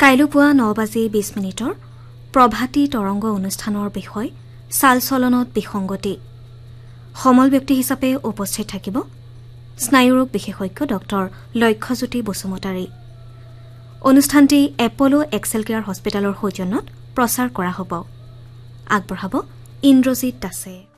কাইলৈ পুৱা 9:20 প্ৰভাতী তৰংগ অনুষ্ঠানৰ বিষয় চালচলনত বিসংগতি সমল ব্যক্তি হিচাপে উপস্থিত থাকিব স্নায়ুৰোগ বিশেষজ্ঞ ডক্টৰ লক্ষ্যজ্যোতি বসুমতাৰী অনুষ্ঠানটি এপলো এক্সেল কেয়াৰ হস্পিটেলৰ সৌজন্যত প্ৰচাৰ কৰা হ'ব আগবঢ়াব ইন্দ্ৰজিৎ দাসে